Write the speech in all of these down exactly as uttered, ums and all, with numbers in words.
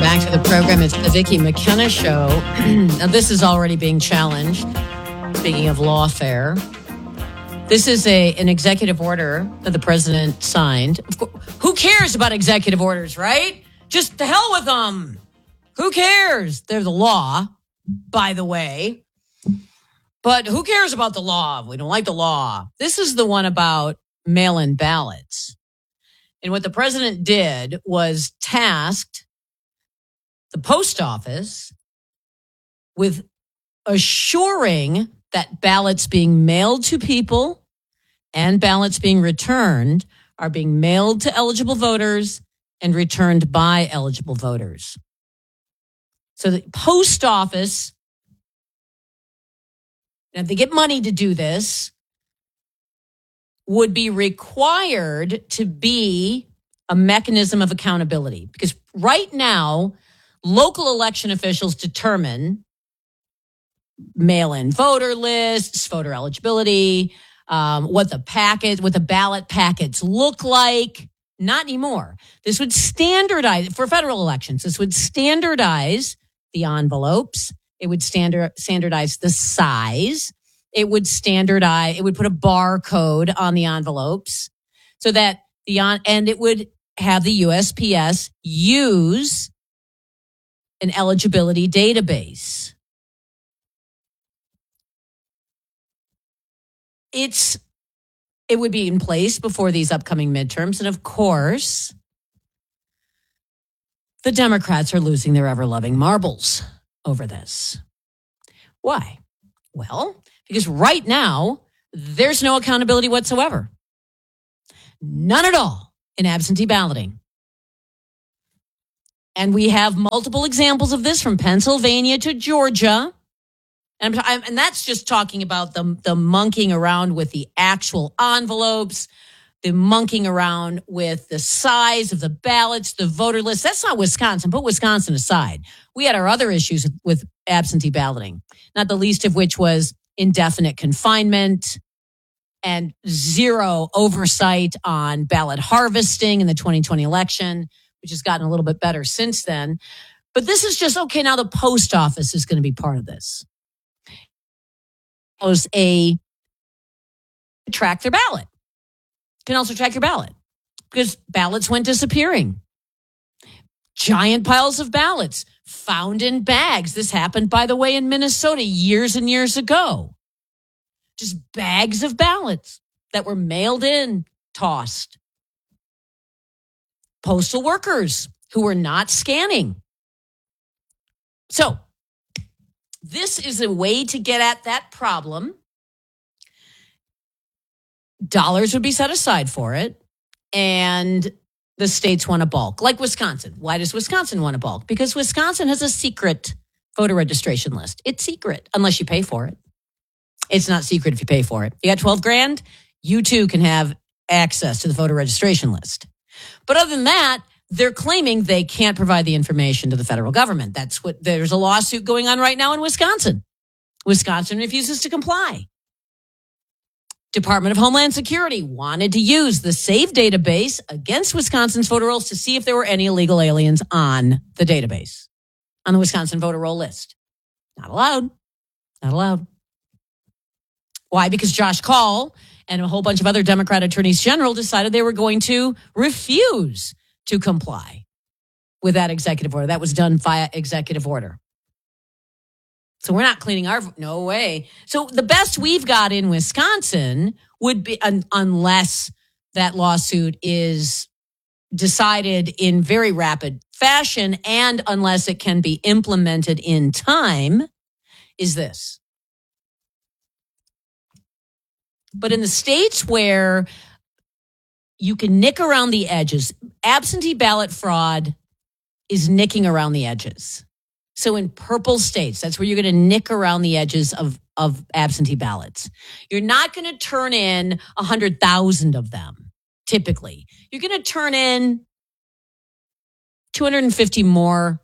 back to the program. It's the Vicki McKenna Show. Now, this is already being challenged. Speaking of lawfare, this is a an executive order that the president signed. Of course, who cares about executive orders, right? Just to hell with them. Who cares? They're the law, by the way. But who cares about the law? We don't like the law. This is the one about mail-in ballots. And what the president did was tasked the post office with assuring that ballots being mailed to people and ballots being returned are being mailed to eligible voters and returned by eligible voters. So the post office, if they get money to do this, would be required to be a mechanism of accountability. Because right now, local election officials determine mail-in voter lists, voter eligibility, um, what the packet, what the ballot packets look like. Not anymore. This would standardize, for federal elections, this would standardize the envelopes. It would standard, standardize the size. It would standardize, it would put a barcode on the envelopes so that the, on, and it would have the U S P S use an eligibility database. It's, it would be in place before these upcoming midterms. And of course, the Democrats are losing their ever-loving marbles over this. Why? Well, because right now, there's no accountability whatsoever. None at all in absentee balloting. And we have multiple examples of this from Pennsylvania to Georgia. And, I'm, and that's just talking about the, the monkeying around with the actual envelopes, the monkeying around with the size of the ballots, the voter list. That's not Wisconsin. Put Wisconsin aside. We had our other issues with absentee balloting, not the least of which was indefinite confinement and zero oversight on ballot harvesting in the twenty twenty election, which has gotten a little bit better since then. But this is just, okay, now the post office is going to be part of this. It was a track their ballot. Can also track your ballot because ballots went disappearing. Giant piles of ballots found in bags. This happened, by the way, in Minnesota years and years ago. Just bags of ballots that were mailed in, tossed. Postal workers who were not scanning. So this is a way to get at that problem. Dollars would be set aside for it, and the states want a bulk, like Wisconsin. Why does Wisconsin want a bulk? Because Wisconsin has a secret voter registration list. It's secret unless you pay for it. It's not secret if you pay for it. You got twelve grand, you too can have access to the voter registration list. But other than that, they're claiming they can't provide the information to the federal government. That's what, there's a lawsuit going on right now in Wisconsin. Wisconsin refuses to comply. Department of Homeland Security wanted to use the SAVE database against Wisconsin's voter rolls to see if there were any illegal aliens on the database, on the Wisconsin voter roll list. Not allowed. Not allowed. Why? Because Josh Kaul and a whole bunch of other Democrat attorneys general decided they were going to refuse to comply with that executive order. That was done via executive order. So we're not cleaning our, no way. So the best we've got in Wisconsin would be, un, unless that lawsuit is decided in very rapid fashion and unless it can be implemented in time, is this. But in the states where you can nick around the edges, absentee ballot fraud is nicking around the edges. So in purple states, that's where you're going to nick around the edges of, of absentee ballots. You're not going to turn in one hundred thousand of them, typically. You're going to turn in two hundred fifty more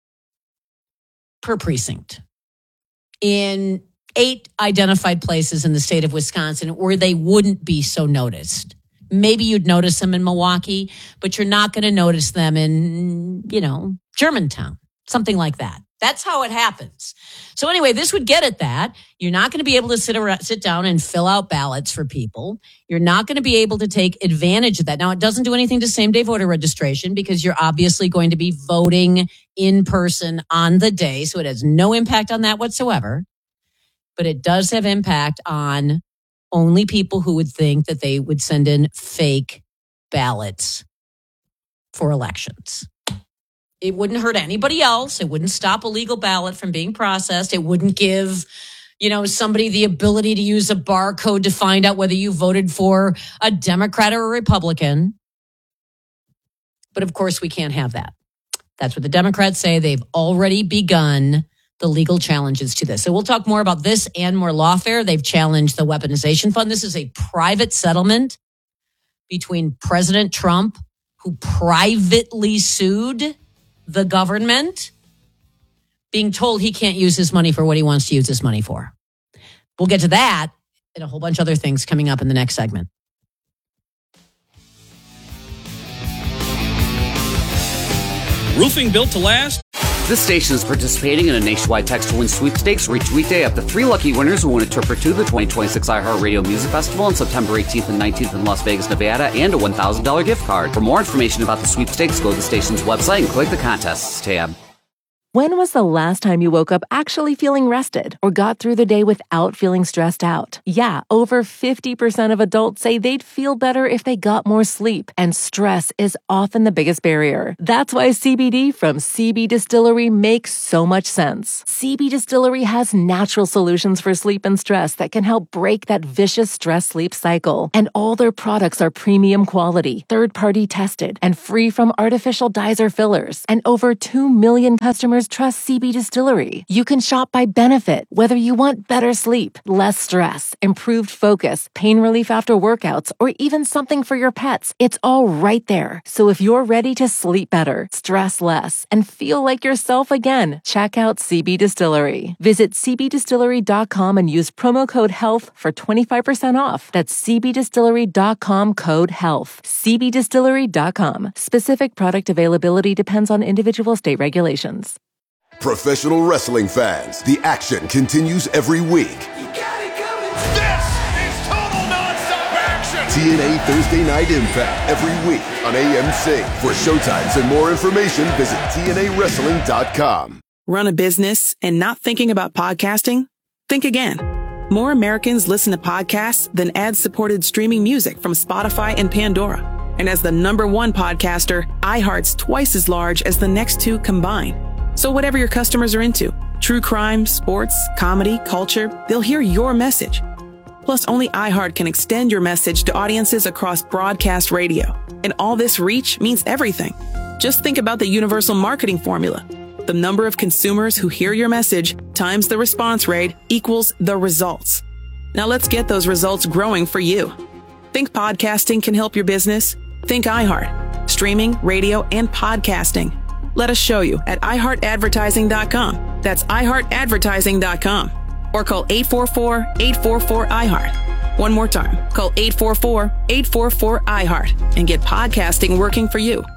per precinct in eight identified places in the state of Wisconsin where they wouldn't be so noticed. Maybe you'd notice them in Milwaukee, but you're not going to notice them in, you know, Germantown, something like that. That's how it happens. So anyway, this would get at that. You're not going to be able to sit around, sit down and fill out ballots for people. You're not going to be able to take advantage of that. Now, it doesn't do anything to same-day voter registration because you're obviously going to be voting in person on the day. So it has no impact on that whatsoever. But it does have impact on only people who would think that they would send in fake ballots for elections. It wouldn't hurt anybody else. It wouldn't stop a legal ballot from being processed. It wouldn't give, you know, somebody the ability to use a barcode to find out whether you voted for a Democrat or a Republican. But of course, we can't have that. That's what the Democrats say. They've already begun the legal challenges to this. So we'll talk more about this and more lawfare. They've challenged the weaponization fund. This is a private settlement between President Trump, who privately sued the government, being told he can't use his money for what he wants to use his money for. We'll get to that and a whole bunch of other things coming up in the next segment. Roofing built to last? This station is participating in a nationwide text-to-win sweepstakes where each weekday up to three lucky winners will win a trip or two to the twenty twenty-six iHeartRadio Music Festival on September eighteenth and nineteenth in Las Vegas, Nevada, and a one thousand dollars gift card. For more information about the sweepstakes, go to the station's website and click the Contests tab. When was the last time you woke up actually feeling rested or got through the day without feeling stressed out? Yeah, over fifty percent of adults say they'd feel better if they got more sleep, and stress is often the biggest barrier. That's why C B D from C B Distillery makes so much sense. C B Distillery has natural solutions for sleep and stress that can help break that vicious stress-sleep cycle. And all their products are premium quality, third-party tested, and free from artificial dyes or fillers. And over two million customers trust C B Distillery. You can shop by benefit, whether you want better sleep, less stress, improved focus, pain relief after workouts, or even something for your pets. It's all right there. So if you're ready to sleep better, stress less, and feel like yourself again, check out C B Distillery. Visit c b distillery dot com and use promo code HEALTH for twenty-five percent off. That's c b distillery dot com code HEALTH. c b distillery dot com. Specific product availability depends on individual state regulations. Professional wrestling fans, the action continues every week. You got it coming. This is total nonstop action. T N A Thursday Night Impact every week on A M C. For showtimes and more information, visit T N A wrestling dot com. Run a business and not thinking about podcasting? Think again. More Americans listen to podcasts than ad-supported streaming music from Spotify and Pandora. And as the number one podcaster, iHeart's twice as large as the next two combined. So whatever your customers are into, true crime, sports, comedy, culture, they'll hear your message. Plus, only iHeart can extend your message to audiences across broadcast radio. And all this reach means everything. Just think about the universal marketing formula. The number of consumers who hear your message times the response rate equals the results. Now let's get those results growing for you. Think podcasting can help your business? Think iHeart. Streaming, radio, and podcasting. Let us show you at i heart advertising dot com. That's i heart advertising dot com. Or call eight four four, eight four four, I heart. One more time. Call eight four four, eight four four, I heart and get podcasting working for you.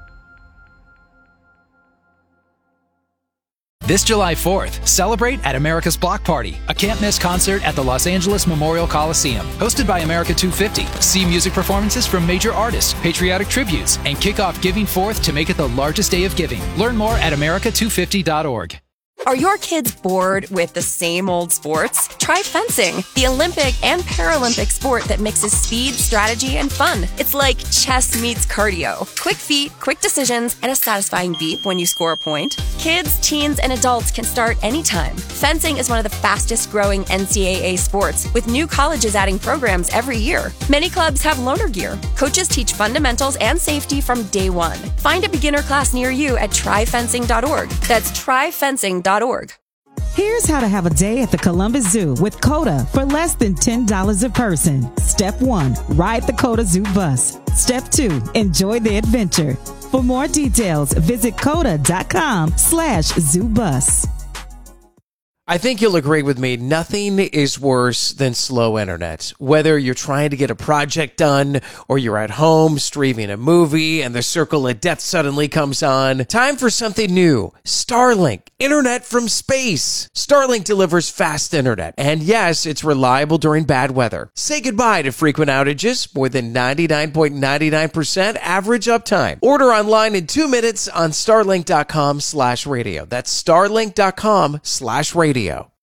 This July fourth, celebrate at America's Block Party, a can't-miss concert at the Los Angeles Memorial Coliseum. Hosted by America two fifty. See music performances from major artists, patriotic tributes, and kick off Giving Fourth to make it the largest day of giving. Learn more at america two fifty dot org. Are your kids bored with the same old sports? Try fencing, the Olympic and Paralympic sport that mixes speed, strategy, and fun. It's like chess meets cardio. Quick feet, quick decisions, and a satisfying beep when you score a point. Kids, teens, and adults can start anytime. Fencing is one of the fastest growing N C double A sports, with new colleges adding programs every year. Many clubs have loaner gear. Coaches teach fundamentals and safety from day one. Find a beginner class near you at try fencing dot org. That's try fencing dot org. Here's how to have a day at the Columbus Zoo with COTA for less than ten dollars a person. Step one, ride the COTA Zoo bus. Step two, enjoy the adventure. For more details, visit coda dot com slash zoo bus. I think you'll agree with me. Nothing is worse than slow internet. Whether you're trying to get a project done or you're at home streaming a movie and the circle of death suddenly comes on. Time for something new. Starlink. Internet from space. Starlink delivers fast internet. And yes, it's reliable during bad weather. Say goodbye to frequent outages. More than ninety-nine point nine nine percent average uptime. Order online in two minutes on starlink.com slash radio. That's starlink.com slash radio.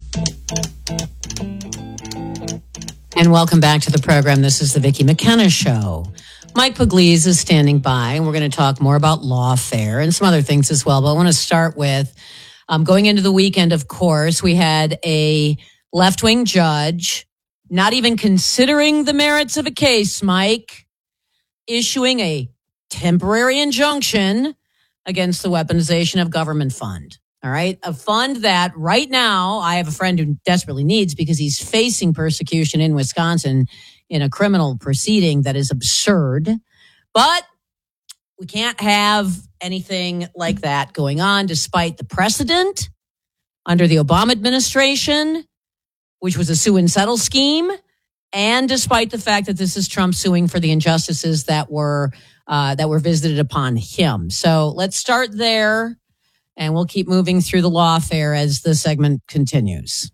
And welcome back to the program. This is the Vicki McKenna Show. Mike Pugliese is standing by, and we're going to talk more about lawfare and some other things as well. But I want to start with um, going into the weekend, of course, we had a left-wing judge, not even considering the merits of a case, Mike, issuing a temporary injunction against the weaponization of government fund. All right. A fund that right now I have a friend who desperately needs because he's facing persecution in Wisconsin in a criminal proceeding that is absurd. But we can't have anything like that going on despite the precedent under the Obama administration, which was a sue and settle scheme. And despite the fact that this is Trump suing for the injustices that were uh, that were visited upon him. So let's start there. And we'll keep moving through the lawfare as the segment continues.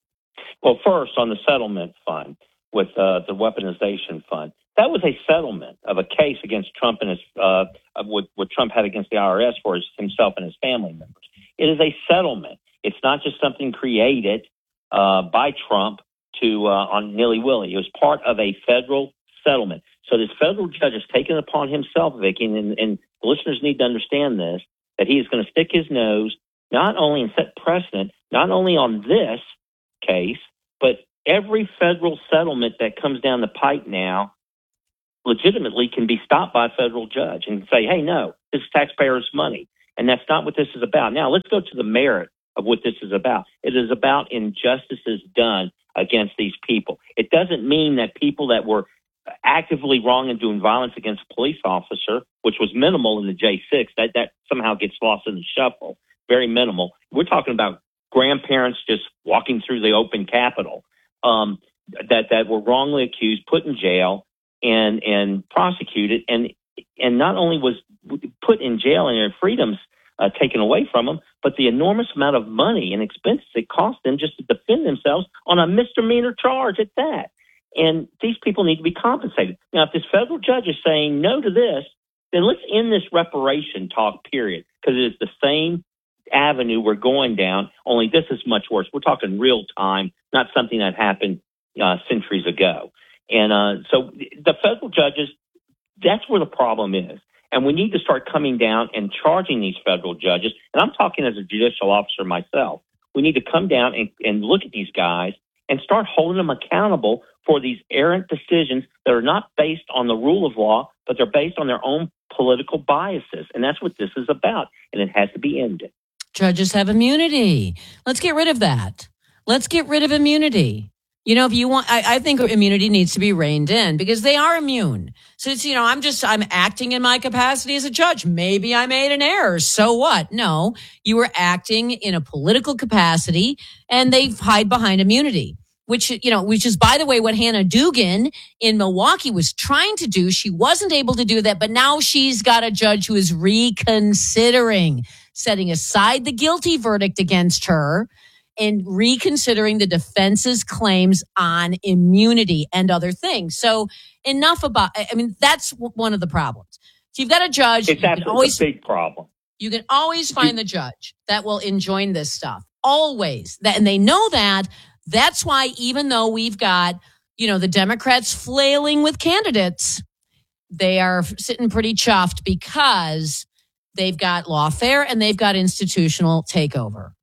Well, first, on the settlement fund with uh, the weaponization fund, that was a settlement of a case against Trump and his, uh, what, what Trump had against the I R S for his, himself and his family members. It is a settlement. It's not just something created uh, by Trump to uh, on nilly-willy. It was part of a federal settlement. So this federal judge has taken it upon himself, Vicki, and, and the listeners need to understand this, that he is going to stick his nose not only and set precedent, not only on this case, but every federal settlement that comes down the pipe now legitimately can be stopped by a federal judge and say, hey, no, this is taxpayers' money. And that's not what this is about. Now, let's go to the merit of what this is about. It is about injustices done against these people. It doesn't mean that people that were actively wrong and doing violence against a police officer, which was minimal in the J six, that, that somehow gets lost in the shuffle. Very minimal. We're talking about grandparents just walking through the open Capitol um, that, that were wrongly accused, put in jail, and and prosecuted. And and not only was put in jail and their freedoms uh, taken away from them, but the enormous amount of money and expenses it cost them just to defend themselves on a misdemeanor charge at that. And these people need to be compensated. Now, if this federal judge is saying no to this, then let's end this reparation talk, period, because it is the same avenue we're going down, only this is much worse. We're talking real time, not something that happened uh, centuries ago. And uh, so the federal judges, that's where the problem is. And we need to start coming down and charging these federal judges. And I'm talking as a judicial officer myself. We need to come down and, and look at these guys and start holding them accountable for these errant decisions that are not based on the rule of law, but they're based on their own political biases. And that's what this is about. And it has to be ended. Judges have immunity. Let's get rid of that. Let's get rid of immunity. You know, if you want, I, I think immunity needs to be reined in because they are immune. So it's, you know, I'm just, I'm acting in my capacity as a judge. Maybe I made an error. So what? No, you were acting in a political capacity and they hide behind immunity, which, you know, which is, by the way, what Hannah Dugan in Milwaukee was trying to do. She wasn't able to do that, but now she's got a judge who is reconsidering, setting aside the guilty verdict against her and reconsidering the defense's claims on immunity and other things. So enough about, I mean, that's one of the problems. So you've got a judge. It's absolutely always, a big problem. You can always find the judge that will enjoin this stuff. Always. That, and they know that. That's why even though we've got, you know, the Democrats flailing with candidates, they are sitting pretty chuffed because they've got lawfare and they've got institutional takeover.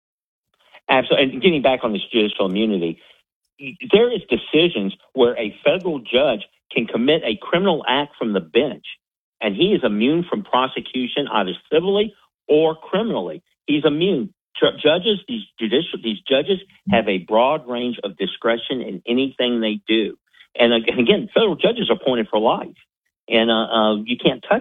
Absolutely. And getting back on this judicial immunity, there is decisions where a federal judge can commit a criminal act from the bench, and he is immune from prosecution either civilly or criminally. He's immune. Judges, these judicial, these judges have a broad range of discretion in anything they do. And again, federal judges are appointed for life, and uh, uh, you can't touch them.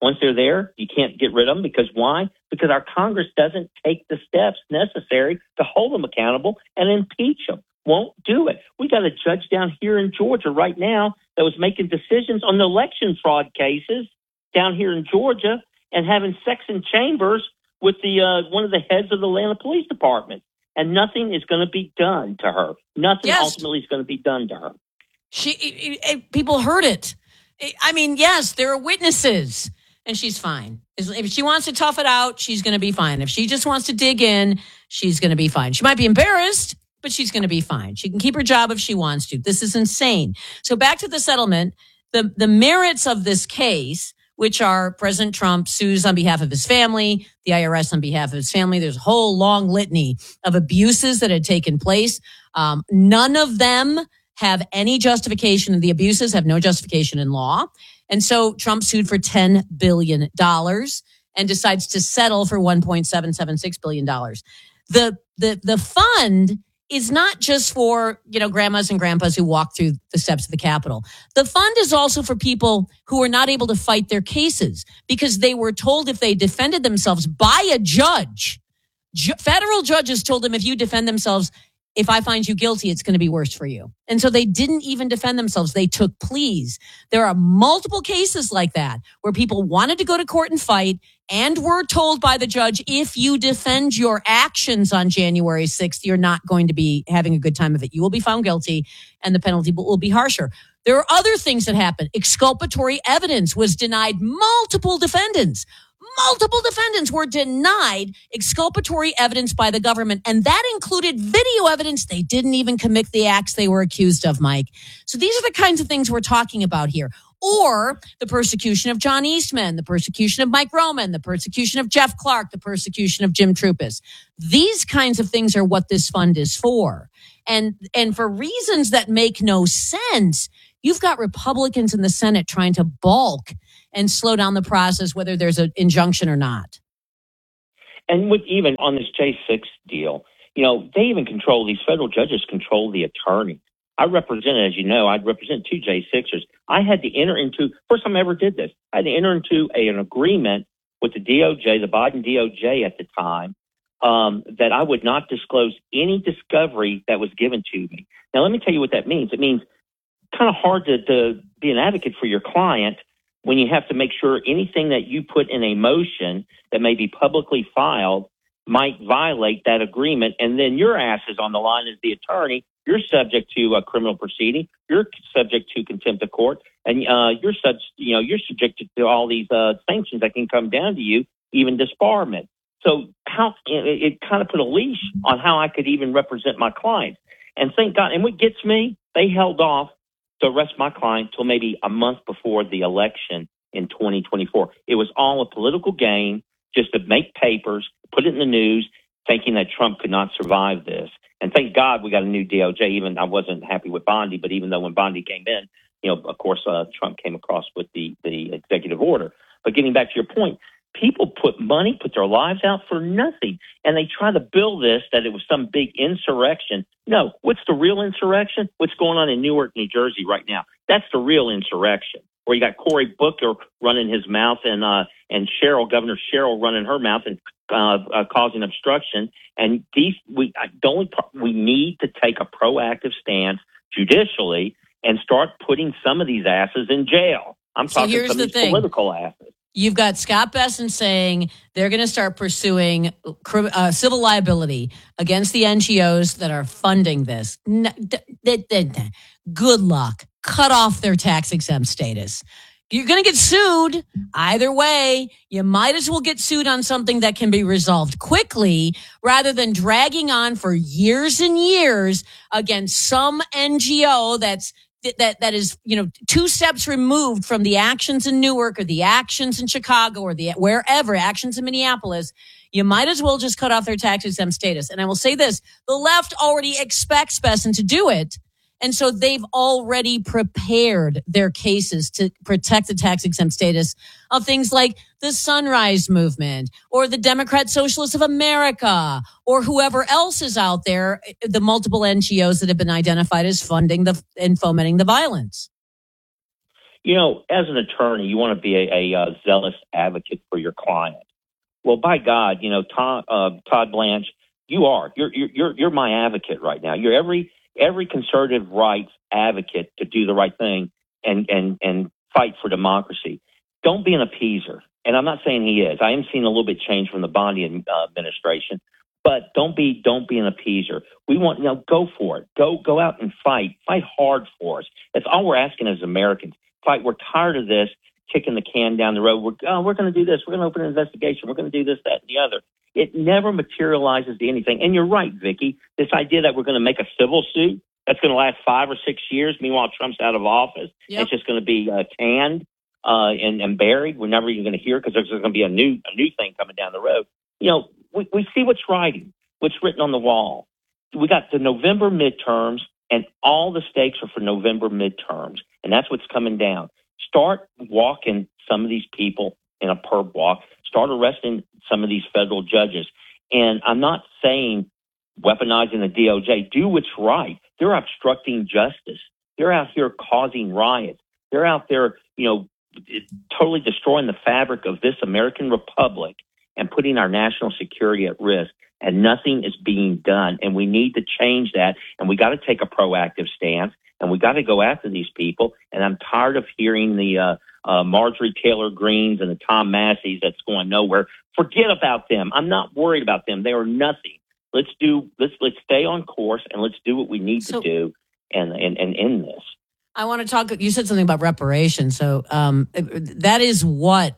Once they're there, you can't get rid of them because why? Because our Congress doesn't take the steps necessary to hold them accountable and impeach them. Won't do it. We got a judge down here in Georgia right now that was making decisions on the election fraud cases down here in Georgia and having sex in chambers with the uh, one of the heads of the Atlanta Police Department. And nothing is going to be done to her. Nothing yes. ultimately is going to be done to her. She, it, it, people heard it. I mean, yes, there are witnesses. And she's fine. If she wants to tough it out, she's going to be fine. If she just wants to dig in, she's going to be fine. She might be embarrassed, but she's going to be fine. She can keep her job if she wants to. This is insane. So back to the settlement, the, the merits of this case, which are President Trump sues on behalf of his family, the I R S on behalf of his family. There's a whole long litany of abuses that had taken place. Um, none of them have any justification. The abuses have no justification in law. And so Trump sued for ten billion dollars and decides to settle for one point seven seven six billion dollars. The, the, the fund is not just for, you know, grandmas and grandpas who walk through the steps of the Capitol. The fund is also for people who are not able to fight their cases because they were told if they defended themselves by a judge, ju- federal judges told them if you defend themselves, if I find you guilty, it's going to be worse for you. And so they didn't even defend themselves. They took pleas. There are multiple cases like that where people wanted to go to court and fight and were told by the judge, if you defend your actions on January sixth, you're not going to be having a good time of it. You will be found guilty and the penalty will be harsher. There are other things that happened. Exculpatory evidence was denied multiple defendants. Multiple defendants were denied exculpatory evidence by the government, and that included video evidence. They didn't even commit the acts they were accused of, Mike. So these are the kinds of things we're talking about here. Or the persecution of John Eastman, the persecution of Mike Roman, the persecution of Jeff Clark, the persecution of Jim Trupis. These kinds of things are what this fund is for. And, and for reasons that make no sense, you've got Republicans in the Senate trying to balk and slow down the process, whether there's an injunction or not. And with even on this J six deal, you know, they even control, these federal judges control the attorney. I represented, as you know, I represent two J sixers. I had to enter into, first time I ever did this, I had to enter into a, an agreement with the D O J, the Biden D O J at the time, um, that I would not disclose any discovery that was given to me. Now, let me tell you what that means. It means kind of hard to, to be an advocate for your client when you have to make sure anything that you put in a motion that may be publicly filed might violate that agreement. And then your ass is on the line as the attorney. You're subject to a criminal proceeding. You're subject to contempt of court. And uh, you're such, you know, you're subjected to all these uh, sanctions that can come down to you, even disbarment. So how it, it kind of put a leash on how I could even represent my clients. And thank God. And what gets me, they held off to arrest my client till maybe a month before the election in twenty twenty-four. It was all a political game just to make papers, put it in the news, thinking that Trump could not survive this. And thank God we got a new D O J. Even I wasn't happy with Bondi, but even though when Bondi came in, you know, of course, uh, Trump came across with the, the executive order. But getting back to your point, people put money, put their lives out for nothing. And they try to build this that it was some big insurrection. No, what's the real insurrection? What's going on in Newark, New Jersey right now? That's the real insurrection. Where you got Cory Booker running his mouth and uh, and Cheryl, Governor Cheryl, running her mouth and uh, uh, causing obstruction. And these, we the only we need to take a proactive stance judicially and start putting some of these asses in jail. I'm so talking some of these thing. political asses. You've got Scott Bessent saying they're going to start pursuing uh, civil liability against the N G Os that are funding this. Good luck. Cut off their tax-exempt status. You're going to get sued. Either way, you might as well get sued on something that can be resolved quickly rather than dragging on for years and years against some N G O that's that that is, you know, two steps removed from the actions in Newark or the actions in Chicago or the wherever, actions in Minneapolis. You might as well just cut off their tax exempt status. And I will say this, the left already expects Bessent to do it. And so they've already prepared their cases to protect the tax exempt status of things like the Sunrise Movement or the Democrat Socialists of America or whoever else is out there, the multiple N G Os that have been identified as funding the and fomenting the violence. You know, as an attorney, you want to be a, a, uh zealous advocate for your client. Well, by God, you know, Todd, uh, Todd Blanche, you are. You're, you're, you're my advocate right now. You're every every conservative rights advocate to do the right thing and and and fight for democracy. Don't be an appeaser. And I'm not saying he is. I am seeing a little bit change from the Bondi uh, administration. But don't be don't be an appeaser. We want, you know, go for it. Go go out and fight. Fight hard for us. That's all we're asking as Americans. Fight. We're tired of this kicking the can down the road. We're oh, we're going to do this. We're going to open an investigation. We're going to do this, that, and the other. It never materializes to anything. And you're right, Vicky. This idea that we're going to make a civil suit that's going to last five or six years, meanwhile Trump's out of office, yep. It's just going to be uh, canned uh, and, and buried. We're never even going to hear because there's going to be a new a new thing coming down the road. You know, we, we see what's writing, what's written on the wall. We got the November midterms, and all the stakes are for November midterms, and that's what's coming down. Start walking some of these people in a perp walk. Start arresting some of these federal judges. And I'm not saying weaponizing the D O J. Do what's right. They're obstructing justice. They're out here causing riots. They're out there, you know, totally destroying the fabric of this American republic and putting our national security at risk. And nothing is being done. And we need to change that. And we got to take a proactive stance. And we got to go after these people. And I'm tired of hearing the uh, uh, Marjorie Taylor Greens and the Tom Masseys that's going nowhere. Forget about them. I'm not worried about them. They are nothing. Let's do. Let's let's stay on course and let's do what we need so, to do and, and and end this. I want to talk. You said something about reparations. So um, that is what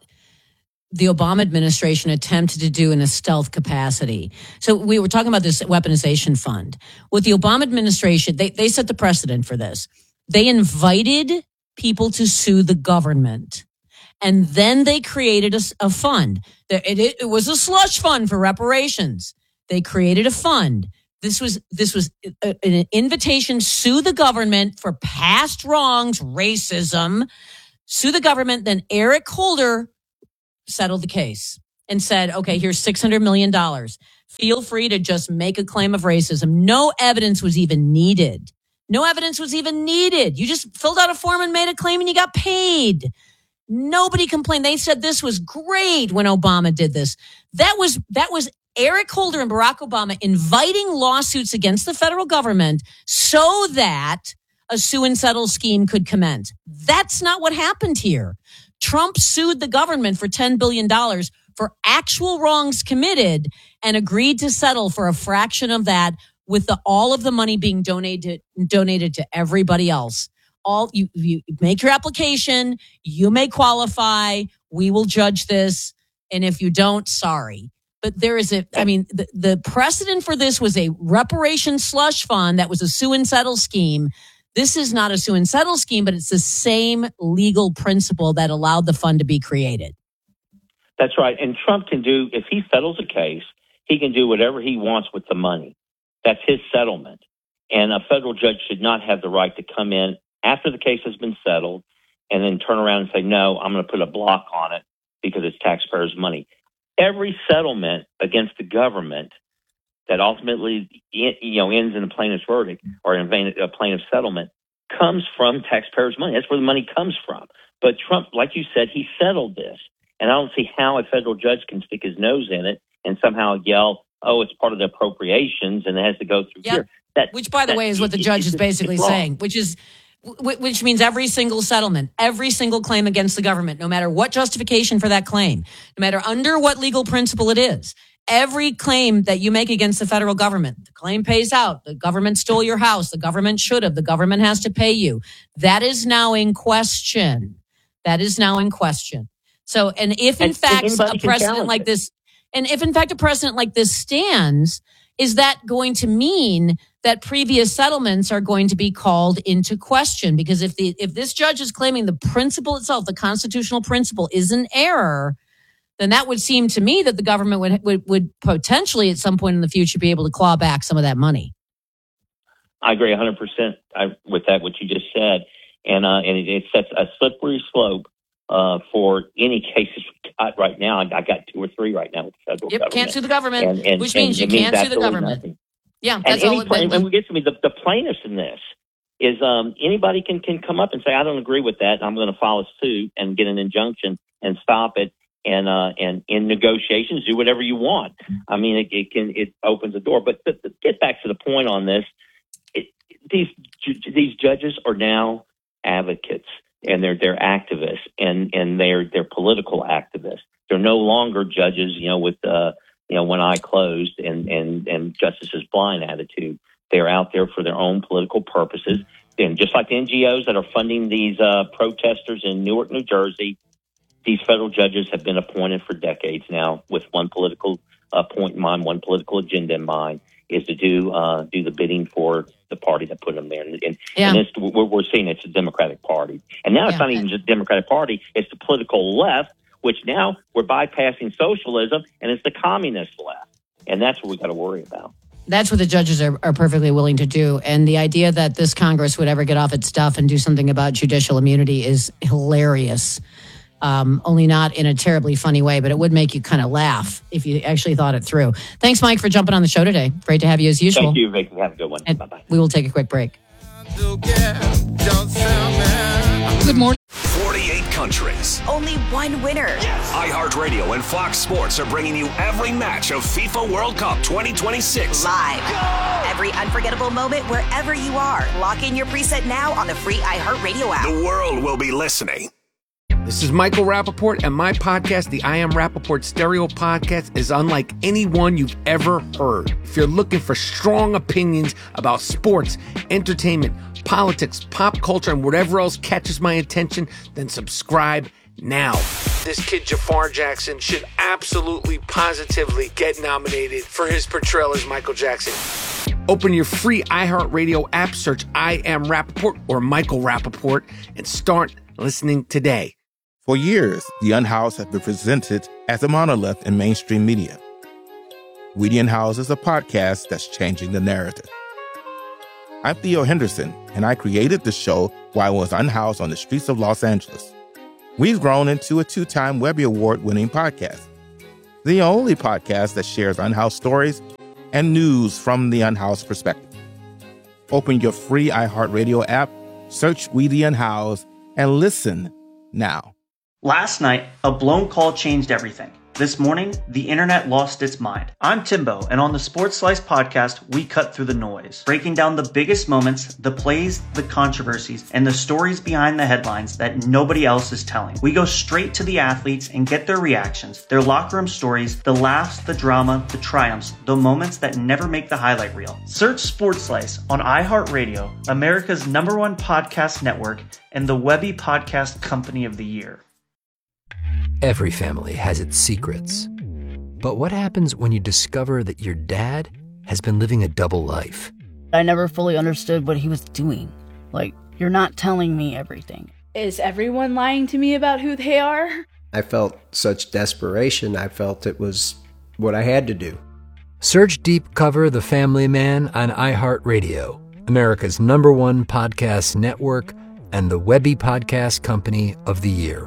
the Obama administration attempted to do in a stealth capacity. So we were talking about this weaponization fund. With the Obama administration, they, they set the precedent for this. They invited people to sue the government. And then they created a, a fund. It, it, it was a slush fund for reparations. They created a fund. This was this was a, an invitation, sue the government for past wrongs, racism, sue the government. Then Eric Holder settled the case and said, okay, here's six hundred million dollars. Feel free to just make a claim of racism. No evidence was even needed. No evidence was even needed. You just filled out a form and made a claim and you got paid. Nobody complained. They said this was great when Obama did this. That was, that was Eric Holder and Barack Obama inviting lawsuits against the federal government so that a sue and settle scheme could commence. That's not what happened here. Trump sued the government for ten billion dollars for actual wrongs committed and agreed to settle for a fraction of that, with the, all of the money being donated donated to everybody else. All you, you make your application, you may qualify, we will judge this, and if you don't, sorry. But there is a, I mean, the, the precedent for this was a reparation slush fund that was a sue and settle scheme. This is not a sue and settle scheme, but it's the same legal principle that allowed the fund to be created. That's right. And Trump can do, if he settles a case, he can do whatever he wants with the money. That's his settlement. And a federal judge should not have the right to come in after the case has been settled and then turn around and say, no, I'm going to put a block on it because it's taxpayers' money. Every settlement against the government that ultimately, you know, ends in a plaintiff's verdict or in a plaintiff's settlement comes from taxpayers' money. That's where the money comes from. But Trump, like you said, he settled this. And I don't see how a federal judge can stick his nose in it and somehow yell, oh, it's part of the appropriations and it has to go through yep. here. That, which, by the that, way, is what the judge is basically saying, which is which means every single settlement, every single claim against the government, no matter what justification for that claim, no matter under what legal principle it is, every claim that you make against the federal government, the claim pays out. The government stole your house. The government should have. The government has to pay you. That is now in question. That is now in question. So, and if in and fact a precedent like this, and if in fact a precedent like this stands, is that going to mean that previous settlements are going to be called into question? Because if the if this judge is claiming the principle itself, the constitutional principle, is an error, then that would seem to me that the government would would, would potentially at some point in the future be able to claw back some of that money. I agree one hundred percent with that, what you just said. And uh, and it, it sets a slippery slope uh, for any cases we got right now. I, I got two or three right now with the federal yep, government. Can't sue the government, and, and, which means and you means can't sue the government. Nothing. Yeah, and that's any all. It, plaintiff, and we get to me the, the plaintiffs in this. is um, anybody can, can come up and say, I don't agree with that. I'm going to file a suit and get an injunction and stop it. And uh, and in negotiations, do whatever you want. I mean, it, it can it opens the door. But, but, but get back to the point on this. It, these these judges are now advocates, and they're they're activists, and, and they're they're political activists. They're no longer judges, you know, with uh, you know, one eye closed and and and justice is blind attitude. They're out there for their own political purposes, and just like the N G Os that are funding these uh, protesters in Newark, New Jersey. These federal judges have been appointed for decades now with one political uh, point in mind, one political agenda in mind, is to do uh, do the bidding for the party that put them there. And, and, yeah. and it's, we're, we're seeing it's a Democratic Party. And now it's yeah. not even just a Democratic Party, it's the political left, which now we're bypassing socialism, and it's the communist left. And that's what we've got to worry about. That's what the judges are, are perfectly willing to do. And the idea that this Congress would ever get off its stuff and do something about judicial immunity is hilarious. Um, only not in a terribly funny way, but it would make you kind of laugh if you actually thought it through. Thanks, Mike, for jumping on the show today. Great to have you as usual. Thank you, Vicky. Have a good one. And bye-bye. We will take a quick break. Good morning. forty-eight countries. Only one winner. Yes. iHeartRadio and Fox Sports are bringing you every match of FIFA World Cup twenty twenty-six. Live. Go! Every unforgettable moment wherever you are. Lock in your preset now on the free iHeartRadio app. The world will be listening. This is Michael Rappaport, and my podcast, the I Am Rappaport Stereo Podcast, is unlike any one you've ever heard. If you're looking for strong opinions about sports, entertainment, politics, pop culture, and whatever else catches my attention, then subscribe now. This kid, Jafar Jackson, should absolutely, positively get nominated for his portrayal as Michael Jackson. Open your free iHeartRadio app, search I Am Rappaport or Michael Rappaport, and start listening today. For years, The Unhoused has been presented as a monolith in mainstream media. We The Unhoused is a podcast that's changing the narrative. I'm Theo Henderson, and I created the show while I was unhoused on the streets of Los Angeles. We've grown into a two-time Webby Award-winning podcast, the only podcast that shares unhoused stories and news from the unhoused perspective. Open your free iHeartRadio app, search We The Unhoused, and listen now. Last night, a blown call changed everything. This morning, the internet lost its mind. I'm Timbo, and on the Sports Slice podcast, we cut through the noise, breaking down the biggest moments, the plays, the controversies, and the stories behind the headlines that nobody else is telling. We go straight to the athletes and get their reactions, their locker room stories, the laughs, the drama, the triumphs, the moments that never make the highlight reel. Search Sports Slice on iHeartRadio, America's number one podcast network, and the Webby Podcast Company of the Year. Every family has its secrets. But what happens when you discover that your dad has been living a double life? I never fully understood what he was doing. Like, you're not telling me everything. Is everyone lying to me about who they are? I felt such desperation. I felt it was what I had to do. Search Deep Cover The Family Man on iHeartRadio, America's number one podcast network, and the Webby Podcast Company of the Year.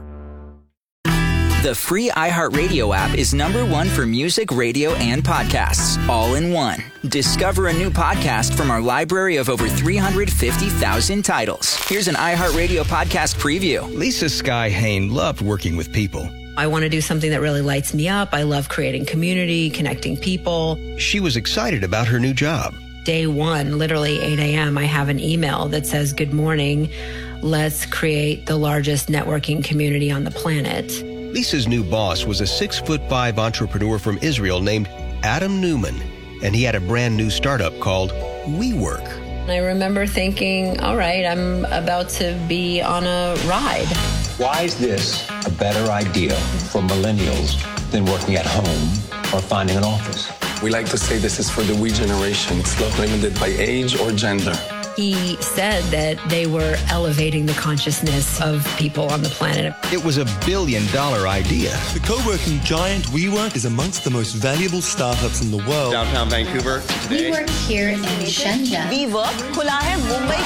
The free iHeartRadio app is number one for music, radio, and podcasts, all in one. Discover a new podcast from our library of over three hundred fifty thousand titles. Here's an iHeartRadio podcast preview. Lisa Sky Hain loved working with people. I want to do something that really lights me up. I love creating community, connecting people. She was excited about her new job. Day one, literally eight a.m., I have an email that says, "Good morning. Let's create the largest networking community on the planet." Lisa's new boss was a six-foot-five entrepreneur from Israel named Adam Newman, and he had a brand new startup called WeWork. I remember thinking, all right, I'm about to be on a ride. Why is this a better idea for millennials than working at home or finding an office? We like to say this is for the we generation. It's not limited by age or gender. He said that they were elevating the consciousness of people on the planet. It was a billion-dollar idea. The co-working giant WeWork is amongst the most valuable startups in the world. Downtown Vancouver. We work here in Shenzhen. WeWork खुला है मुंबई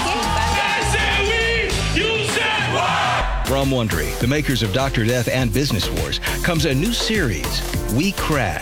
के। From Wondery, the makers of Doctor Death and Business Wars, comes a new series, We Crashed.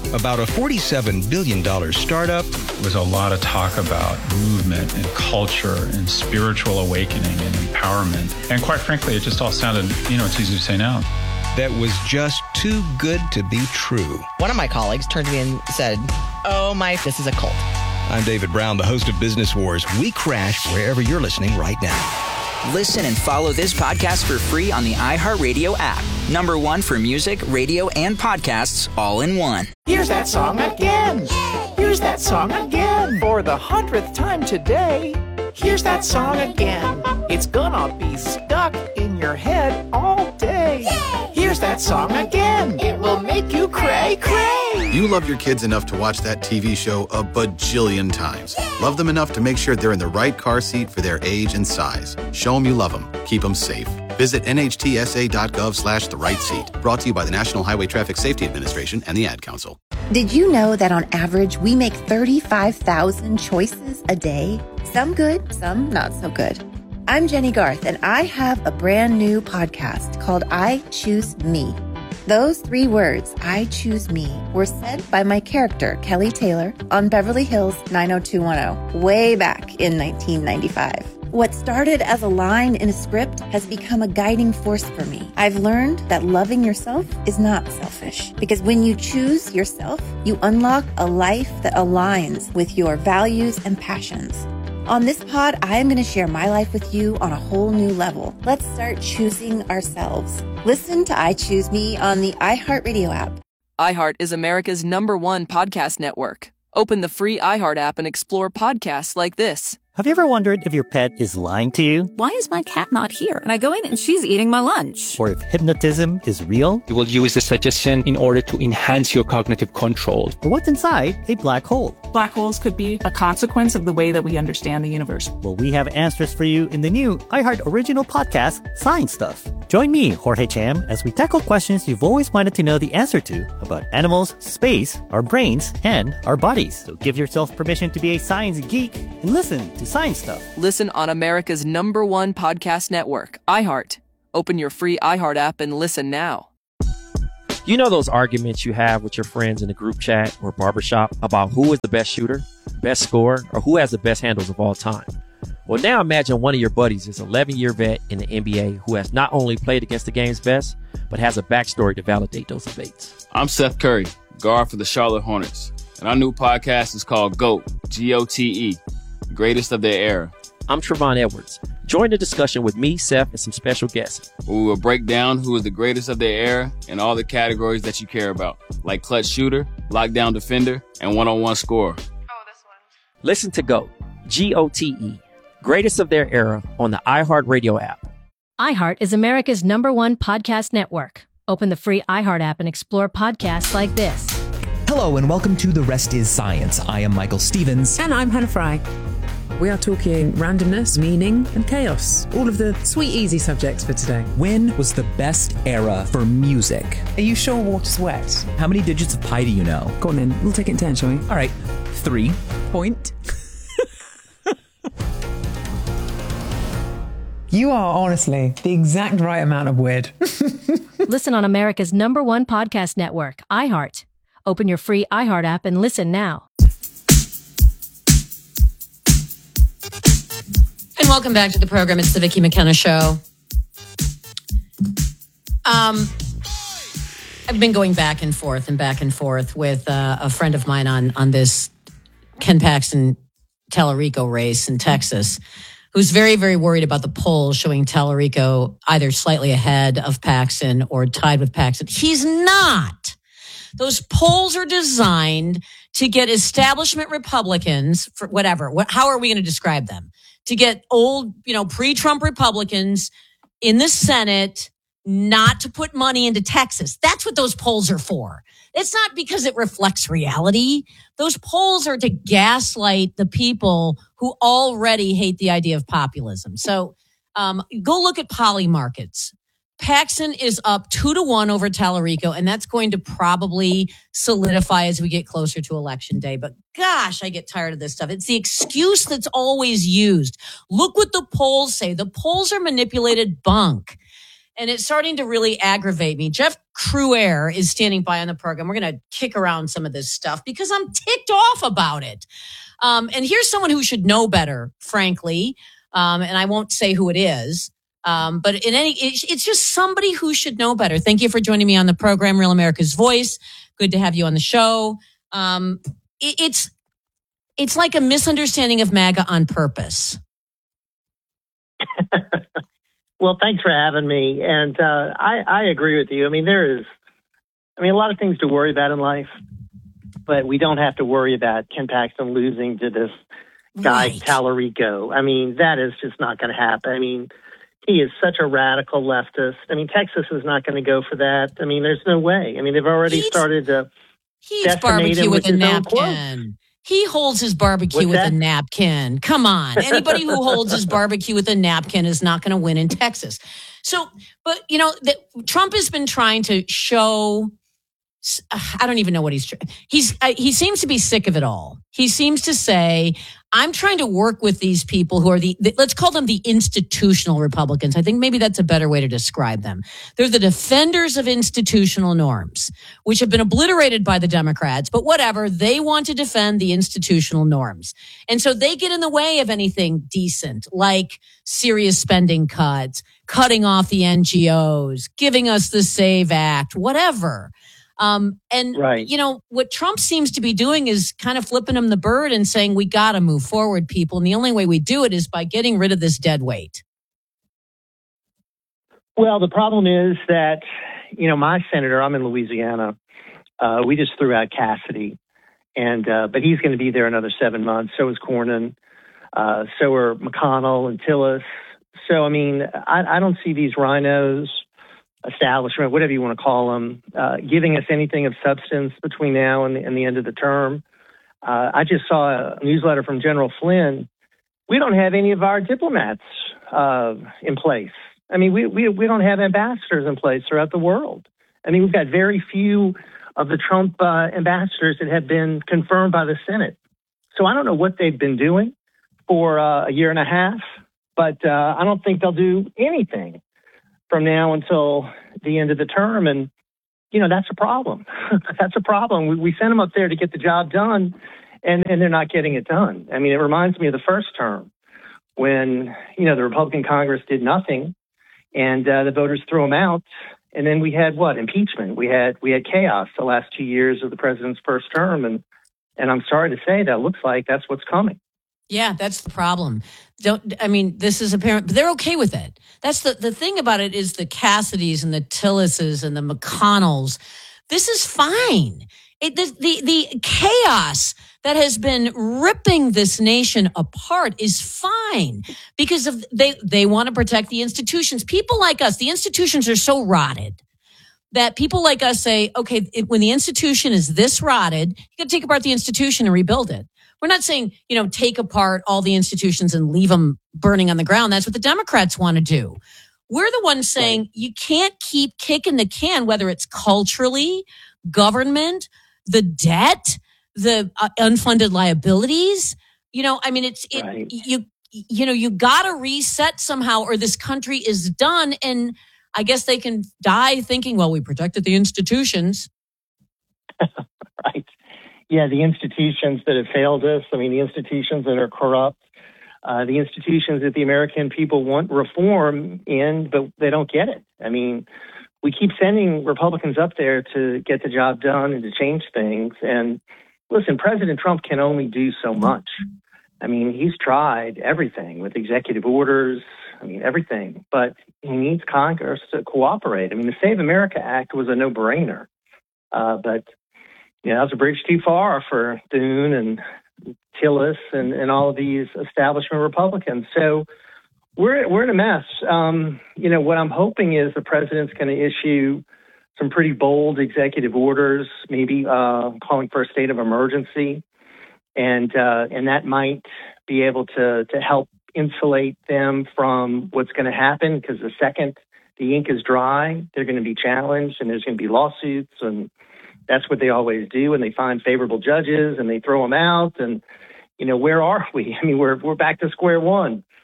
about a forty-seven billion dollars startup. There was a lot of talk about movement and culture and spiritual awakening and empowerment. And quite frankly, it just all sounded, you know, it's easy to say now. That was just too good to be true. One of my colleagues turned to me and said, oh my, this is a cult. I'm David Brown, the host of Business Wars. We crash wherever you're listening right now. Listen and follow this podcast for free on the iHeartRadio app. Number one for music, radio, and podcasts all in one. Here's that song again. Here's that song again. For the hundredth time today. Here's that song again. It's gonna be stuck in your head all day. Here's that song again. It will make you cray cray. You love your kids enough to watch that T V show a bajillion times. Love them enough to make sure they're in the right car seat for their age and size. Show them you love them. Keep them safe. Visit N H T S A dot gov slash the right seat. Brought to you by the National Highway Traffic Safety Administration and the Ad Council. Did you know that on average, we make thirty-five thousand choices a day? Some good, some not so good. I'm Jenny Garth, and I have a brand new podcast called I Choose Me. Those three words, I choose me, were said by my character, Kelly Taylor, on Beverly Hills nine oh two one oh, way back in nineteen ninety-five. What started as a line in a script has become a guiding force for me. I've learned that loving yourself is not selfish, because when you choose yourself, you unlock a life that aligns with your values and passions. On this pod, I am going to share my life with you on a whole new level. Let's start choosing ourselves. Listen to I Choose Me on the iHeartRadio app. iHeart is America's number one podcast network. Open the free iHeart app and explore podcasts like this. Have you ever wondered if your pet is lying to you? Why is my cat not here? And I go in and she's eating my lunch. Or if hypnotism is real? You will use the suggestion in order to enhance your cognitive control. Or what's inside a black hole? Black holes could be a consequence of the way that we understand the universe. Well, we have answers for you in the new iHeart original podcast, Science Stuff. Join me, Jorge Cham, as we tackle questions you've always wanted to know the answer to about animals, space, our brains, and our bodies. So give yourself permission to be a science geek and listen to Science Stuff. Listen on America's number one podcast network, iHeart. Open your free iHeart app and listen now. You know those arguments you have with your friends in a group chat or barbershop about who is the best shooter, best scorer, or who has the best handles of all time? Well, now imagine one of your buddies is an eleven-year vet in the N B A who has not only played against the game's best, but has a backstory to validate those debates. I'm Seth Curry, guard for the Charlotte Hornets, and our new podcast is called GOAT, G O T E, Greatest of Their Era. I'm Trevon Edwards. Join the discussion with me, Seth, and some special guests. We will break down who is the greatest of their era in all the categories that you care about, like clutch shooter, lockdown defender, and one-on-one scorer. Oh, this one. Listen to GOAT, G O T E, Greatest of Their Era on the iHeartRadio app. iHeart is America's number one podcast network. Open the free iHeart app and explore podcasts like this. Hello and welcome to The Rest is Science. I am Michael Stevens. And I'm Hannah Fry. We are talking randomness, meaning, and chaos. All of the sweet, easy subjects for today. When was the best era for music? Are you sure water's wet? How many digits of pi do you know? Go on then. We'll take it in turn, shall we? All right. Three. Point. You are honestly the exact right amount of weird. Listen on America's number one podcast network, iHeart. Open your free iHeart app and listen now. And welcome back to the program. It's the Vicki McKenna Show. Um, I've been going back and forth and back and forth with uh, a friend of mine on, on this Ken Paxton Tallarico race in Texas, who's very, very worried about the polls showing Tallarico either slightly ahead of Paxton or tied with Paxton. He's not. Those polls are designed to get establishment Republicans, for whatever, what, how are we going to describe them? To get old, you know, pre-Trump Republicans in the Senate not to put money into Texas. That's what those polls are for. It's not because it reflects reality. Those polls are to gaslight the people who already hate the idea of populism. So um, go look at Poly Markets. Paxton is up two to one over Tallarico, and that's going to probably solidify as we get closer to Election Day. But gosh, I get tired of this stuff. It's the excuse that's always used. Look what the polls say. The polls are manipulated bunk. and it's starting to really aggravate me. Jeff Cruer is standing by on the program. We're going to kick around some of this stuff because I'm ticked off about it. Um, and here's someone who should know better, frankly. Um, and I won't say who it is. Um, but in any, it, it's just somebody who should know better. Thank you for joining me on the program, Real America's Voice. Good to have you on the show. Um, it, it's, it's like a misunderstanding of MAGA on purpose. Well, thanks for having me. And, uh, I, I agree with you. I mean, there is, I mean, a lot of things to worry about in life, but we don't have to worry about Ken Paxton losing to this guy, right. Tallarico. I mean, that is just not going to happen. I mean, he is such a radical leftist. I mean, Texas is not going to go for that. I mean, there's no way. I mean, they've already He's, started to He eats decimate barbecue him with, with a his own quotes. napkin. He holds his barbecue What's with that? a napkin. Come on. Anybody who holds his barbecue with a napkin is not going to win in Texas. So, but, you know, that Trump has been trying to show, I don't even know what he's, he's, he seems to be sick of it all. He seems to say, I'm trying to work with these people who are the, the, let's call them the institutional Republicans. I think maybe that's a better way to describe them. They're the defenders of institutional norms, which have been obliterated by the Democrats, but whatever, they want to defend the institutional norms. And so they get in the way of anything decent, like serious spending cuts, cutting off the N G Os, giving us the SAVE Act, whatever. Um, and, right. you know, what Trump seems to be doing is kind of flipping him the bird and saying, we got to move forward, people. And the only way we do it is by getting rid of this dead weight. Well, the problem is that, you know, my senator, I'm in Louisiana. Uh, we just threw out Cassidy, and uh, but he's going to be there another seven months. So is Cornyn. Uh, so are McConnell and Tillis. So, I mean, I, I don't see these rhinos, establishment, whatever you want to call them, uh, giving us anything of substance between now and the, and the end of the term. Uh, I just saw a newsletter from General Flynn. We don't have any of our diplomats uh, in place. I mean, we, we we don't have ambassadors in place throughout the world. I mean, we've got very few of the Trump uh, ambassadors that have been confirmed by the Senate. So I don't know what they've been doing for uh, a year and a half, but uh, I don't think they'll do anything from now until the end of the term. And, you know, that's a problem. That's a problem. We, we sent them up there to get the job done, and, and they're not getting it done. I mean, it reminds me of the first term when, you know, the Republican Congress did nothing and uh, the voters threw them out. And then we had what? Impeachment. We had we had chaos the last two years of the president's first term. And, and I'm sorry to say that looks like that's what's coming. Yeah, that's the problem. Don't I mean, this is apparent, but they're okay with it. That's the, the thing about it is the Cassidys and the Tillises and the McConnells. This is fine. It, the, the, the chaos that has been ripping this nation apart is fine because of they, they want to protect the institutions. People like us, the institutions are so rotted that people like us say, okay, it, when the institution is this rotted, you got to take apart the institution and rebuild it. We're not saying, you know, take apart all the institutions and leave them burning on the ground. That's what the Democrats want to do. We're the ones saying right. You can't keep kicking the can, whether it's culturally, government, the debt, the uh, unfunded liabilities. You know, I mean, it's, it, right. you, you know, you got to reset somehow or this country is done. And I guess they can die thinking, well, we protected the institutions. Right. Yeah, the institutions that have failed us. I mean, the institutions that are corrupt, uh, the institutions that the American people want reform in, but they don't get it. I mean, we keep sending Republicans up there to get the job done and to change things. And listen, President Trump can only do so much. I mean, he's tried everything with executive orders. I mean, everything, but he needs Congress to cooperate. I mean, the Save America Act was a no-brainer, uh, but yeah, that was a bridge too far for Thune and Tillis and, and all of these establishment Republicans. So we're we're in a mess. Um, you know, what I'm hoping is the president's going to issue some pretty bold executive orders, maybe uh, calling for a state of emergency, and uh, and that might be able to to help insulate them from what's going to happen. Because the second the ink is dry, they're going to be challenged, and there's going to be lawsuits and. That's what they always do, and they find favorable judges, and they throw them out. And, you know, where are we? I mean, we're we're back to square one.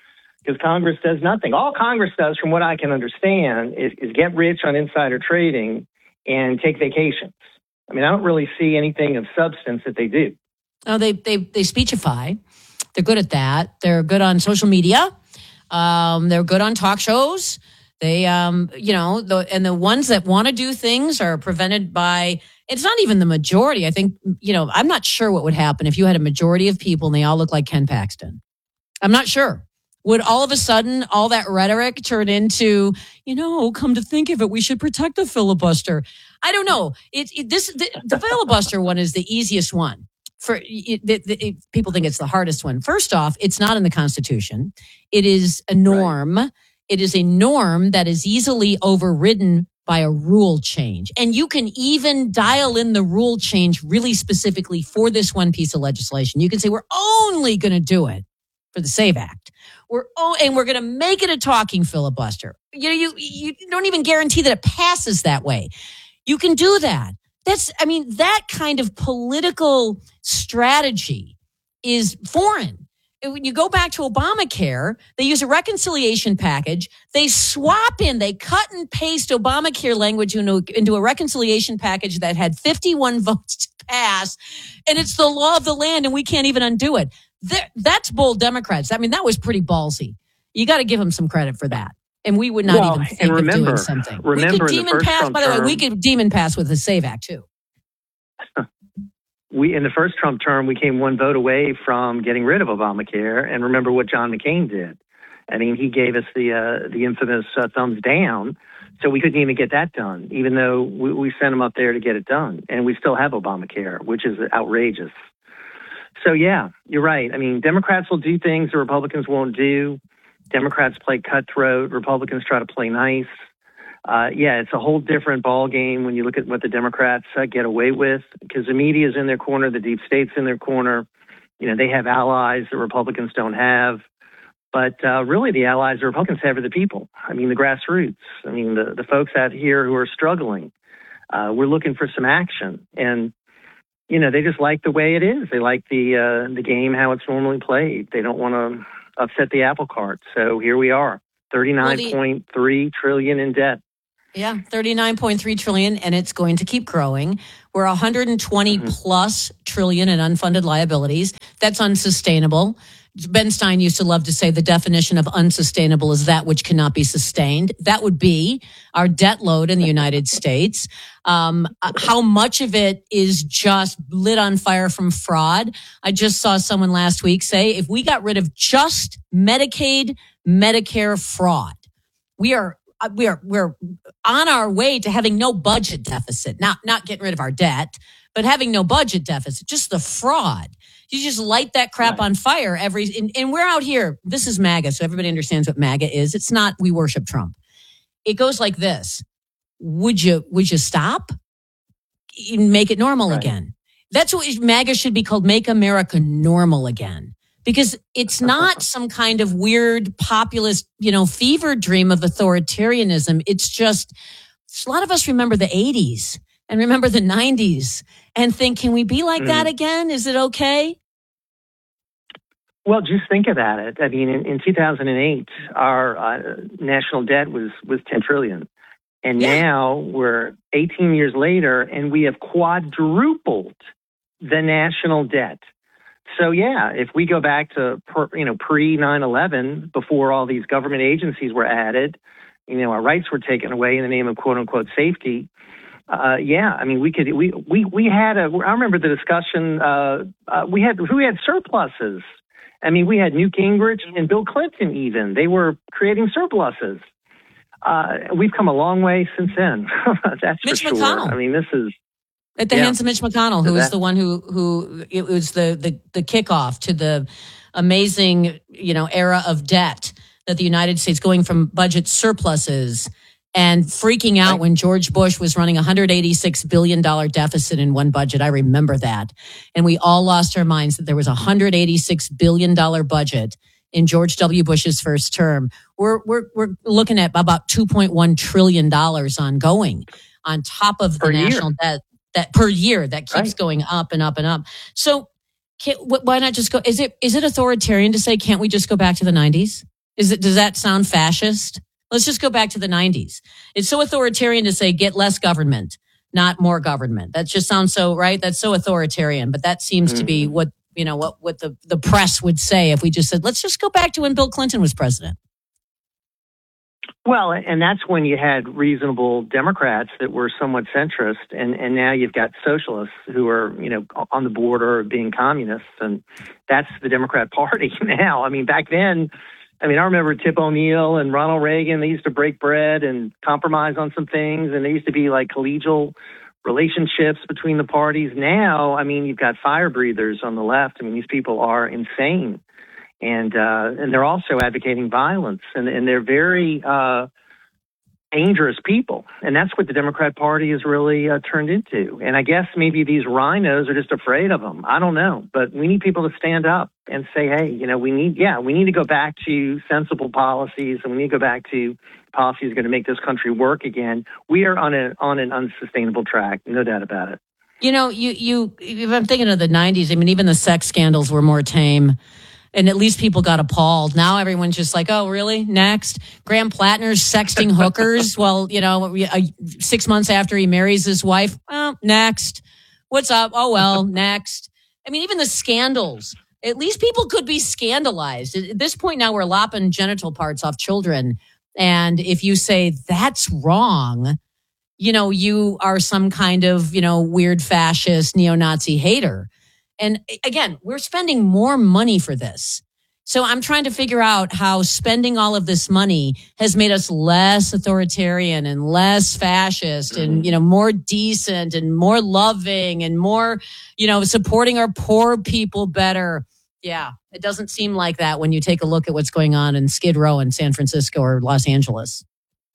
because Congress does nothing. All Congress does, from what I can understand, is, is get rich on insider trading and take vacations. I mean, I don't really see anything of substance that they do. Oh, they they they speechify. They're good at that. They're good on social media. Um, they're good on talk shows. They, um, you know, the, and the ones that want to do things are prevented by, it's not even the majority. I think, you know, I'm not sure what would happen if you had a majority of people and they all look like Ken Paxton. I'm not sure. Would all of a sudden all that rhetoric turn into, you know, come to think of it, we should protect the filibuster? I don't know. It, it this the, the filibuster one is the easiest one. For it, it, it, people think it's the hardest one. First off, it's not in the Constitution. It is a norm. Right. It is a norm that is easily overridden by a rule change. And you can even dial in the rule change really specifically for this one piece of legislation. You can say, we're only going to do it for the SAVE Act. We're oh, and we're going to make it a talking filibuster. You know, you you don't even guarantee that it passes that way. You can do that. That's, I mean, that kind of political strategy is foreign. When you go back to Obamacare, they use a reconciliation package. They swap in, they cut and paste Obamacare language into, into a reconciliation package that had fifty-one votes to pass. And it's the law of the land and we can't even undo it. There, that's bold Democrats. I mean, that was pretty ballsy. You got to give them some credit for that. And we would not well, even think and remember, of doing something. Remember we could demon pass, Trump by the way, term, we could demon pass with the SAVE Act too. We, in the first Trump term, we came one vote away from getting rid of Obamacare. And remember what John McCain did. I mean, he gave us the uh, the infamous uh, thumbs down. So we couldn't even get that done, even though we, we sent him up there to get it done. And we still have Obamacare, which is outrageous. So, yeah, you're right. I mean, Democrats will do things the Republicans won't do. Democrats play cutthroat. Republicans try to play nice. Uh, yeah, it's a whole different ball game when you look at what the Democrats uh, get away with, because the media is in their corner, the deep state's in their corner. You know, they have allies that Republicans don't have. But uh, really, the allies the Republicans have are the people. I mean, the grassroots. I mean, the, the folks out here who are struggling. Uh, we're looking for some action. And, you know, they just like the way it is. They like the uh, the game, how it's normally played. They don't want to upset the apple cart. So here we are, thirty-nine point three trillion in debt. Yeah, thirty-nine point three trillion, and it's going to keep growing. We're one hundred twenty mm-hmm. plus trillion in unfunded liabilities. That's unsustainable. Ben Stein used to love to say the definition of unsustainable is that which cannot be sustained. That would be our debt load in the United States. Um, how much of it is just lit on fire from fraud? I just saw someone last week say, if we got rid of just Medicaid, Medicare fraud, we are we are we're on our way to having no budget deficit. Not not getting rid of our debt, but having no budget deficit. Just the fraud. You just light that crap right. on fire every, and, and we're out here. This is MAGA, so everybody understands what MAGA is. It's not we worship Trump. It goes like this. Would you, would you stop? Make it normal right. again. That's what MAGA should be called. Make America normal again. Because it's not some kind of weird populist, you know, fever dream of authoritarianism. It's just, a lot of us remember the eighties and remember the nineties and think, can we be like mm. that again? Is it okay? Well, just think about it. I mean, in, in two thousand eight, our uh, national debt was, was ten trillion dollars. And yeah. now we're eighteen years later, and we have quadrupled the national debt. So, yeah, if we go back to, you know, pre nine eleven, before all these government agencies were added, you know, our rights were taken away in the name of quote unquote safety. Uh, yeah, I mean, we could, we, we, we had a, I remember the discussion, uh, uh, we had, we had surpluses. I mean, we had Newt Gingrich and Bill Clinton even, they were creating surpluses. Uh, we've come a long way since then. That's Mitch for sure. McConnell. I mean, this is. At the yeah. hands of Mitch McConnell, who was the one who, who, it was the, the, the kickoff to the amazing, you know, era of debt that the United States going from budget surpluses and freaking out when George Bush was running a one hundred eighty-six billion dollars deficit in one budget. I remember that. And we all lost our minds that there was a one hundred eighty-six billion dollars budget in George W. Bush's first term. We're, we're, we're looking at about two point one trillion dollars ongoing on top of the per national year. debt that per year that keeps right. going up and up and up. So can, why not just go? Is it, is it authoritarian to say, can't we just go back to the nineties? Is it? Does that sound fascist? Let's just go back to the nineties. It's so authoritarian to say get less government, not more government. That just sounds so right. That's so authoritarian. But that seems mm. to be what you know what what the the press would say if we just said let's just go back to when Bill Clinton was president. Well, and that's when you had reasonable Democrats that were somewhat centrist, and, and now you've got socialists who are, you know, on the border of being communists, and that's the Democrat Party now. I mean, back then, I mean, I remember Tip O'Neill and Ronald Reagan, they used to break bread and compromise on some things, and there used to be like collegial relationships between the parties. Now, I mean, you've got fire breathers on the left. I mean, these people are insane. And uh, and they're also advocating violence, and, and they're very uh, dangerous people. And that's what the Democrat Party has really uh, turned into. And I guess maybe these rhinos are just afraid of them. I don't know. But we need people to stand up and say, hey, you know, we need, yeah, we need to go back to sensible policies, and we need to go back to policies that are going to make this country work again. We are on, a, on an unsustainable track, no doubt about it. You know, you, you, if I'm thinking of the nineties, I mean, even the sex scandals were more tame. And at least people got appalled. Now everyone's just like, oh, really? Next. Graham Plattner's sexting hookers. Well, you know, six months after he marries his wife. Well, next. What's up? Oh, well, next. I mean, even the scandals. At least people could be scandalized. At this point now, we're lopping genital parts off children. And if you say that's wrong, you know, you are some kind of, you know, weird fascist neo-Nazi hater. And again, we're spending more money for this. So I'm trying to figure out how spending all of this money has made us less authoritarian and less fascist and, you know, more decent and more loving and more, you know, supporting our poor people better. Yeah, it doesn't seem like that when you take a look at what's going on in Skid Row in San Francisco or Los Angeles.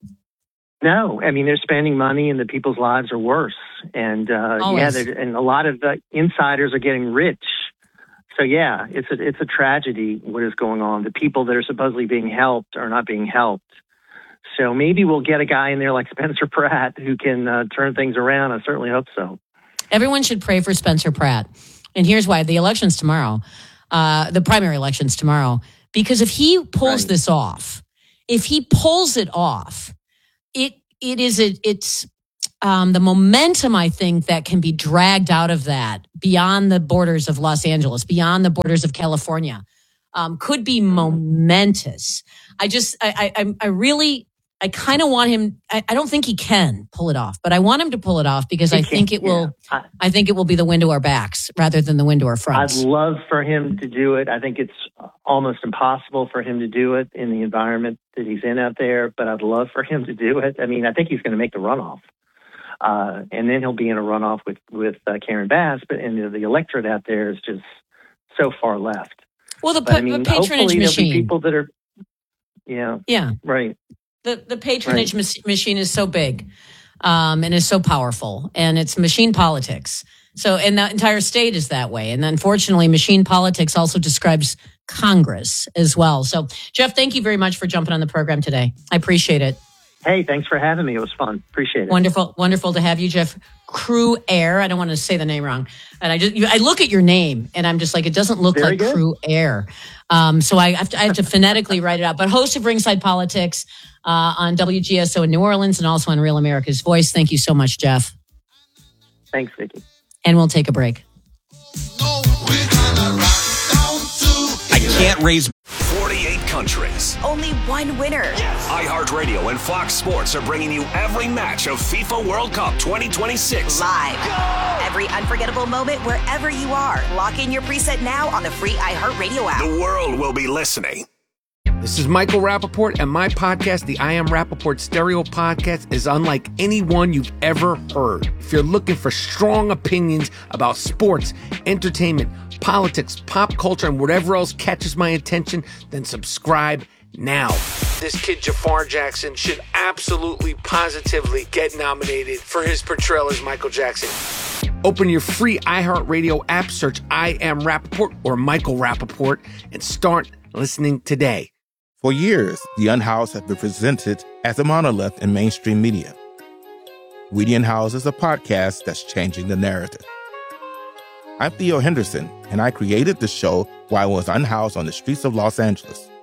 No, I mean, they're spending money and the people's lives are worse. And, uh, yeah, and a lot of the insiders are getting rich. So, yeah, it's a, it's a tragedy what is going on. The people that are supposedly being helped are not being helped. So maybe we'll get a guy in there like Spencer Pratt who can uh, turn things around. I certainly hope so. Everyone should pray for Spencer Pratt. And here's why. The election's tomorrow, uh, the primary election's tomorrow, because if he pulls right. this off, if he pulls it off, It it is a, it's um, the momentum, I think, that can be dragged out of that beyond the borders of Los Angeles, beyond the borders of California, um, could be momentous. I just I I, I really I kind of want him. I, I don't think he can pull it off, but I want him to pull it off because he I think it will. Yeah. I, I think it will be the wind to our backs rather than the wind to our fronts. I'd love for him to do it. I think it's almost impossible for him to do it in the environment that he's in out there, but I'd love for him to do it. I mean, I think he's going to make the runoff. Uh, and then he'll be in a runoff with, with uh, Karen Bass, but and the, the electorate out there is just so far left. Well, the, but, I mean, the patronage machine. There'll be people that are, yeah. Yeah. Right. The the patronage right. ma- machine is so big um, and is so powerful, and it's machine politics. So, and the entire state is that way. And unfortunately, machine politics also describes Congress as well. So, Jeff, thank you very much for jumping on the program today. I appreciate it. Hey, thanks for having me. It was fun. Appreciate it. Wonderful, wonderful to have you, Jeff Cruaire. I don't want to say the name wrong. And I just, I look at your name and I'm just like, it doesn't look Very like Cruaire. Um, so I have to, I have to phonetically write it out. But host of Ringside Politics uh, on W G S O in New Orleans and also on Real America's Voice. Thank you so much, Jeff. Thanks, Vicki. And we'll take a break. I can't raise forty-eight countries. Only one winner. Yes. iHeartRadio and Fox Sports are bringing you every match of FIFA World Cup twenty twenty-six. Live. Go! Every unforgettable moment wherever you are. Lock in your preset now on the free iHeartRadio app. The world will be listening. This is Michael Rappaport, and my podcast, the I Am Rappaport Stereo Podcast, is unlike anyone you've ever heard. If you're looking for strong opinions about sports, entertainment, politics, pop culture, and whatever else catches my attention, then subscribe now. This kid, Jafar Jackson, should absolutely, positively get nominated for his portrayal as Michael Jackson. Open your free iHeartRadio app, search I Am Rappaport or Michael Rappaport, and start listening today. For years, The Unhoused has been presented as a monolith in mainstream media. We The Unhoused is a podcast that's changing the narrative. I'm Theo Henderson, and I created the show while I was unhoused on the streets of Los Angeles.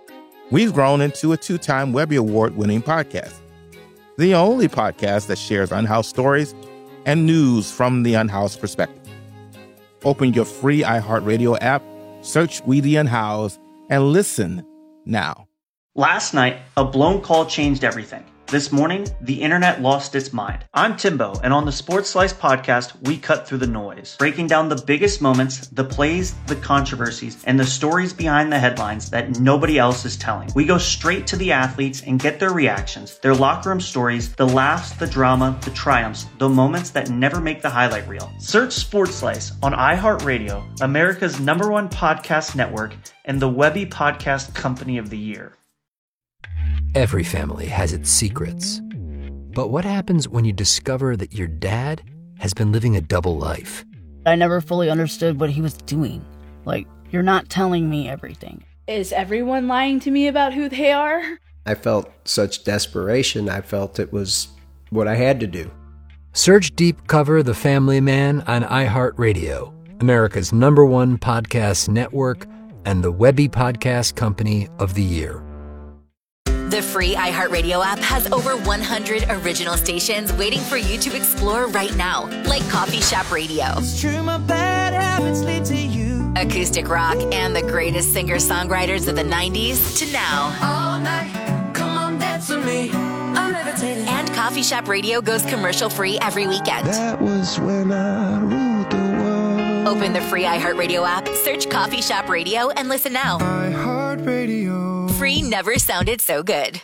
We've grown into a two-time Webby Award-winning podcast, the only podcast that shares unhoused stories and news from the unhoused perspective. Open your free iHeartRadio app, search We the Unhoused, and listen now. Last night, a blown call changed everything. This morning, the internet lost its mind. I'm Timbo, and on the Sports Slice podcast, we cut through the noise, breaking down the biggest moments, the plays, the controversies, and the stories behind the headlines that nobody else is telling. We go straight to the athletes and get their reactions, their locker room stories, the laughs, the drama, the triumphs, the moments that never make the highlight reel. Search Sports Slice on iHeartRadio, America's number one podcast network, and the Webby Podcast Company of the Year. Every family has its secrets. But what happens when you discover that your dad has been living a double life? I never fully understood what he was doing. Like, you're not telling me everything. Is everyone lying to me about who they are? I felt such desperation. I felt it was what I had to do. Search Deep Cover The Family Man on iHeartRadio, America's number one podcast network, and the Webby Podcast Company of the Year. The free iHeartRadio app has over one hundred original stations waiting for you to explore right now, like Coffee Shop Radio, It's true, my bad habits lead to you. acoustic rock, and the greatest singer-songwriters of the nineties to now. All night, come on, dance with me. I'm levitating. And Coffee Shop Radio goes commercial-free every weekend. That was when I ruled the world. Open the free iHeartRadio app, search Coffee Shop Radio, and listen now. iHeartRadio. Free never sounded so good.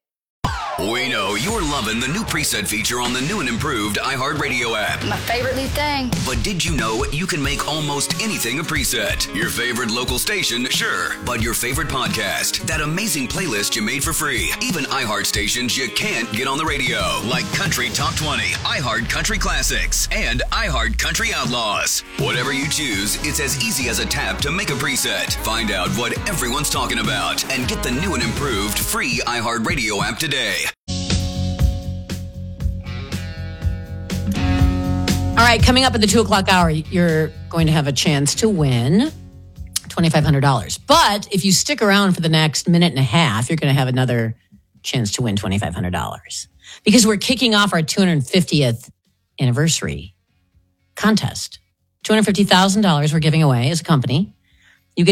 We know you're loving the new preset feature on the new and improved iHeartRadio app. My favorite new thing. But did you know you can make almost anything a preset? Your favorite local station, sure. But your favorite podcast, that amazing playlist you made for free. Even iHeart stations you can't get on the radio, like Country Top twenty, iHeart Country Classics, and iHeart Country Outlaws. Whatever you choose, it's as easy as a tap to make a preset. Find out what everyone's talking about and get the new and improved free iHeartRadio app today. All right, coming up at the two o'clock hour, you're going to have a chance to win twenty-five hundred dollars. But if you stick around for the next minute and a half, you're going to have another chance to win twenty-five hundred dollars. Because we're kicking off our two hundred fiftieth anniversary contest. two hundred fifty thousand dollars we're giving away as a company.